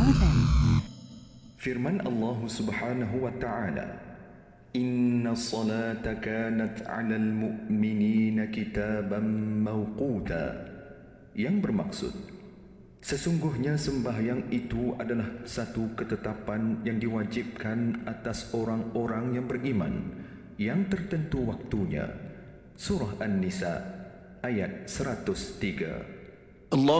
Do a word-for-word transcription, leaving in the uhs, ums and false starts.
F M. Firman Allah Subhanahu wa taala, Inna salata kanat 'alal mu'minina kitaban mawquta, yang bermaksud sesungguhnya sembahyang itu adalah satu ketetapan yang diwajibkan atas orang-orang yang beriman, yang tertentu waktunya. Surah An-Nisa ayat seratus tiga. Allah